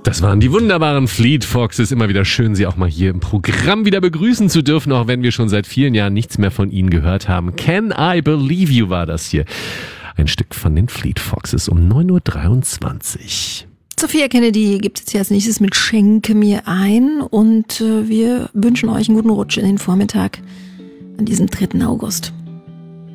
Das waren die wunderbaren Fleet Foxes. Immer wieder schön, Sie auch mal hier im Programm wieder begrüßen zu dürfen, auch wenn wir schon seit vielen Jahren nichts mehr von Ihnen gehört haben. Can I Believe You war das hier. Ein Stück von den Fleet Foxes um 9.23 Uhr. Sophia Kennedy gibt es jetzt hier als nächstes mit Schenke mir ein und wir wünschen euch einen guten Rutsch in den Vormittag an diesem 3. August.